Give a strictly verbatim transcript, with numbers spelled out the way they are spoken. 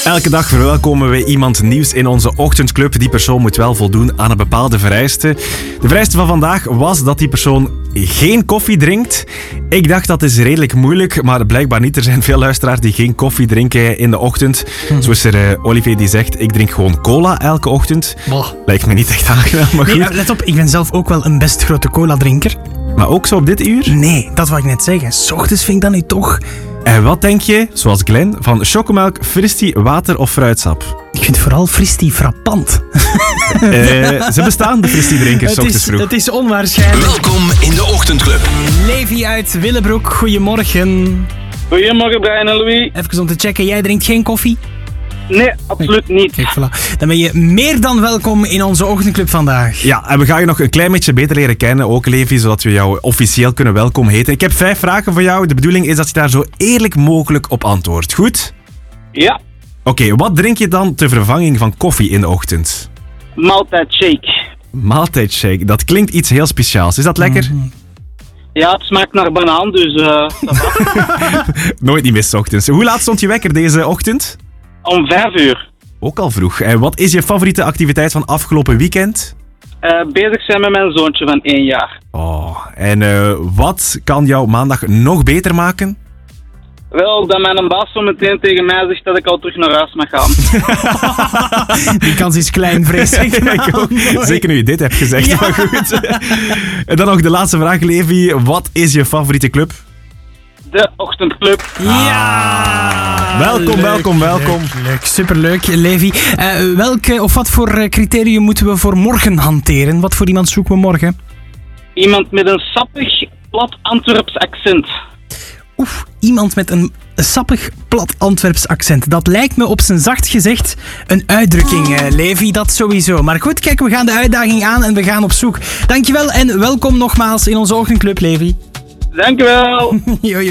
Elke dag verwelkomen we iemand nieuws in onze ochtendclub. Die persoon moet wel voldoen aan een bepaalde vereiste. De vereiste van vandaag was dat die persoon geen koffie drinkt. Ik dacht dat is redelijk moeilijk, maar blijkbaar niet. Er zijn veel luisteraars die geen koffie drinken in de ochtend. Hm. Zo is er uh, Olivier die zegt, ik drink gewoon cola elke ochtend. Boah. Lijkt me niet echt aangenaam, maar goed. Nee, let op, ik ben zelf ook wel een best grote cola-drinker. Maar ook zo op dit uur? Nee, dat wou ik net zeggen. 'S Ochtends vind ik dat nu toch... En wat denk je, zoals Glenn, van chocomelk, fristie, water of fruitsap? Ik vind vooral fristie frappant. Uh, ze bestaan, de fristie-drinkers, 's ochtends vroeg. Het is onwaarschijnlijk. Welkom in de ochtendclub. Levi uit Willebroek, goedemorgen. Goedemorgen Brian en Louis. Even om te checken, jij drinkt geen koffie? Nee, absoluut niet. Kijk, voilà. Dan ben je meer dan welkom in onze ochtendclub vandaag. Ja, en we gaan je nog een klein beetje beter leren kennen, ook Levi, zodat we jou officieel kunnen welkom heten. Ik heb vijf vragen voor jou. De bedoeling is dat je daar zo eerlijk mogelijk op antwoordt. Goed? Ja. Oké, okay, wat drink je dan ter vervanging van koffie in de ochtend? Maaltijdshake. Maaltijdshake, dat klinkt iets heel speciaals. Is dat lekker? Mm-hmm. Ja, het smaakt naar banaan, dus... Uh, Nooit niet mis 's ochtends. Hoe laat stond je wekker deze ochtend? Om vijf uur. Ook al vroeg. En wat is je favoriete activiteit van afgelopen weekend? Uh, bezig zijn met mijn zoontje van één jaar. Oh, en uh, wat kan jouw maandag nog beter maken? Wel, dat mijn baas zo meteen tegen mij zegt dat ik al terug naar huis mag gaan. Die kans is klein, vrees ik. ik ook. Zeker nu je dit hebt gezegd, ja. Maar goed. En dan nog de laatste vraag, Levi. Wat is je favoriete club? De ochtendclub. Ja! Welkom, leuk, welkom, welkom. Leuk, leuk, superleuk, Levi. Uh, welke of wat voor criterium moeten we voor morgen hanteren? Wat voor iemand zoeken we morgen? Iemand met een sappig, plat Antwerps accent. Oef, iemand met een sappig, plat Antwerps accent. Dat lijkt me op zijn zacht gezegd een uitdrukking, uh, Levi, dat sowieso. Maar goed, kijk, we gaan de uitdaging aan en we gaan op zoek. Dankjewel en welkom nogmaals in onze ochtendclub, Levi. Dankjewel. Jojo.